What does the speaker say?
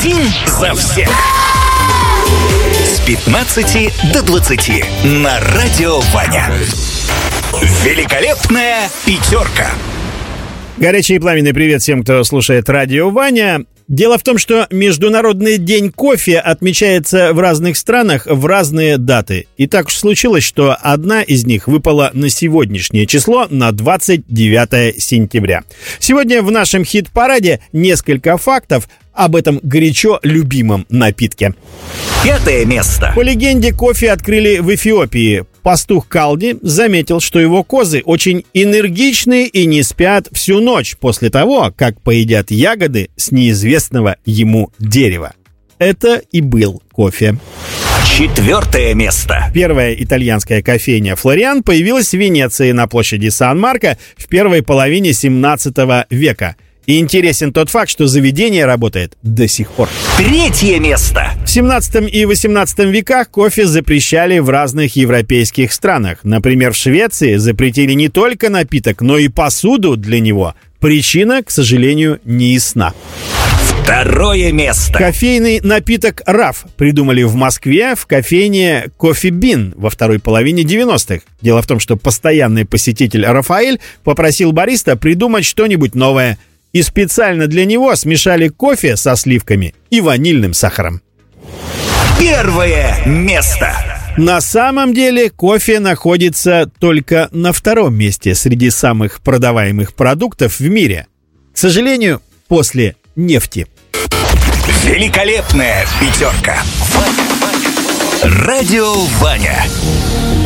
Один за всех. С 15 до 20 на Радио Ваня. Великолепная пятерка. Горячий и пламенный привет всем, кто слушает Радио Ваня. Дело в том, что Международный день кофе отмечается в разных странах в разные даты. И так уж случилось, что одна из них выпала на сегодняшнее число, на 29 сентября. Сегодня в нашем хит-параде несколько фактов об этом горячо любимом напитке. 5 место. По легенде, кофе открыли в Эфиопии. Пастух Калди заметил, что его козы очень энергичные и не спят всю ночь после того, как поедят ягоды с неизвестного ему дерева. Это и был кофе. 4 место. Первая итальянская кофейня «Флориан» появилась в Венеции на площади Сан-Марко в первой половине 17 века. И интересен тот факт, что заведение работает до сих пор. 3 место. В 17 и 18 веках кофе запрещали в разных европейских странах. Например, в Швеции запретили не только напиток, но и посуду для него. Причина, к сожалению, не ясна. 2 место. Кофейный напиток «Раф» придумали в Москве в кофейне «Кофе Бин» во второй половине 90-х. Дело в том, что постоянный посетитель Рафаэль попросил бариста придумать что-нибудь новое. И специально для него смешали кофе со сливками и ванильным сахаром. 1 место. На самом деле кофе находится только на 2-м месте среди самых продаваемых продуктов в мире. К сожалению, после нефти. Великолепная пятерка. Радио Ваня.